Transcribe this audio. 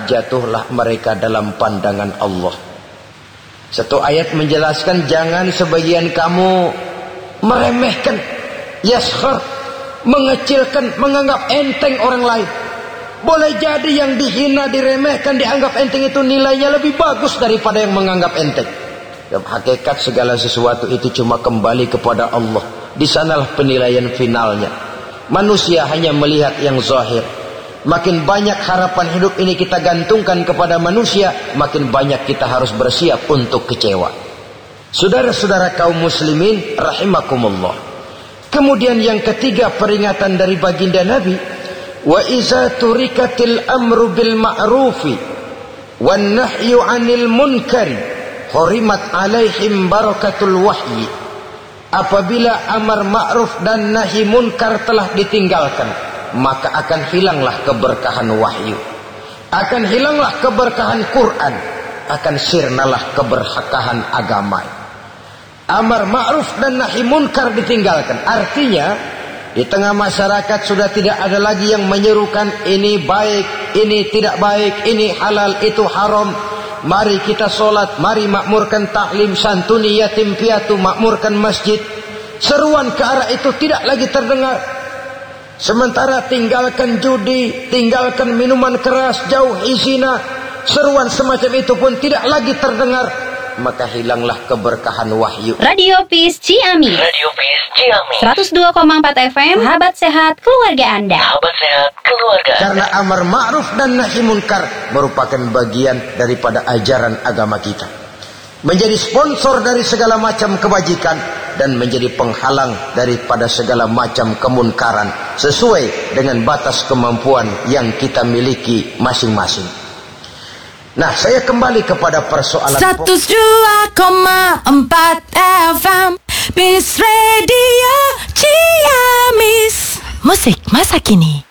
jatuhlah mereka dalam pandangan Allah. Satu ayat menjelaskan jangan sebagian kamu meremehkan, yaskhar, mengecilkan, menganggap enteng orang lain. Boleh jadi yang dihina, diremehkan, dianggap enteng itu nilainya lebih bagus daripada yang menganggap enteng. Dan hakikat segala sesuatu itu cuma kembali kepada Allah. Di sanalah penilaian finalnya. Manusia hanya melihat yang zahir. Makin banyak harapan hidup ini kita gantungkan kepada manusia, makin banyak kita harus bersiap untuk kecewa. Saudara-saudara kaum muslimin rahimakumullah. Kemudian yang ketiga peringatan dari baginda Nabi, wa iza turikatil amru bil ma'rufi wan nahyu 'anil munkari hurimat 'alaihim barakatul wahyi. Apabila amar ma'ruf dan nahi munkar telah ditinggalkan, maka akan hilanglah keberkahan wahyu, akan hilanglah keberkahan Quran, akan sirnalah keberkahan agama. Amar ma'ruf dan nahi munkar ditinggalkan, artinya di tengah masyarakat sudah tidak ada lagi yang menyerukan ini baik, ini tidak baik, ini halal, itu haram. Mari kita sholat, mari makmurkan taklim, santuni yatim piatu, makmurkan masjid. Seruan ke arah itu tidak lagi terdengar. Sementara tinggalkan judi, tinggalkan minuman keras, jauhi zina, seruan semacam itu pun tidak lagi terdengar. Maka hilanglah keberkahan wahyu. Radio Peace Ciamis. Radio Peace Ciamis. 102,4 FM. Sahabat sehat keluarga Anda. Sahabat sehat keluarga Anda. Karena amar ma'ruf dan nahi munkar merupakan bagian daripada ajaran agama kita. Menjadi sponsor dari segala macam kebajikan dan menjadi penghalang daripada segala macam kemunkaran sesuai dengan batas kemampuan yang kita miliki masing-masing. Nah, saya kembali kepada persoalan 102,4 FM Peace Radio Ciamis. Musik masa kini.